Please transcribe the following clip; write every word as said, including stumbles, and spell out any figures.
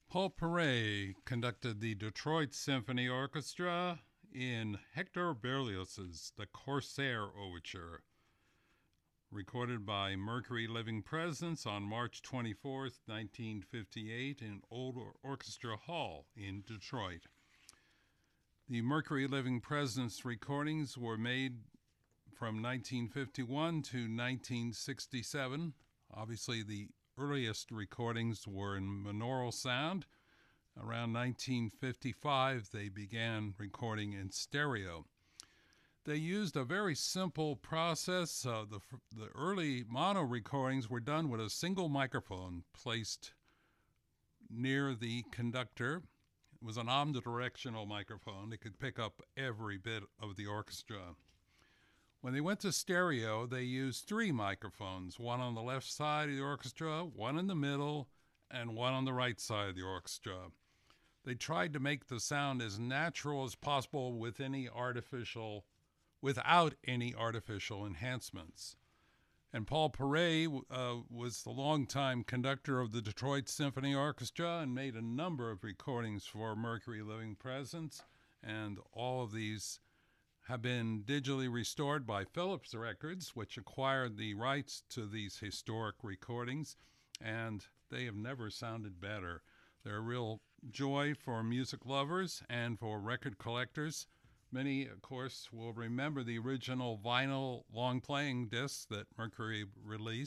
Paul Paret conducted the Detroit Symphony Orchestra in Hector Berlioz's The Corsair Overture, recorded by Mercury Living Presence on March twenty-fourth, nineteen fifty-eight in Old Orchestra Hall in Detroit. The Mercury Living Presence recordings were made from nineteen fifty-one to nineteen sixty-seven. Obviously, the earliest recordings were in monaural sound. Around nineteen fifty-five, they began recording in stereo. They used a very simple process. Uh, the, the early mono recordings were done with a single microphone placed near the conductor. It was an omnidirectional microphone. It could pick up every bit of the orchestra. When they went to stereo, they used three microphones, one on the left side of the orchestra, one in the middle, and one on the right side of the orchestra. They tried to make the sound as natural as possible with any artificial, without any artificial enhancements. And Paul Paret uh, was the longtime conductor of the Detroit Symphony Orchestra and made a number of recordings for Mercury Living Presence, and all of these have been digitally restored by Philips Records, which acquired the rights to these historic recordings, and they have never sounded better. They're a real joy for music lovers and for record collectors. Many, of course, will remember the original vinyl long playing discs that Mercury released.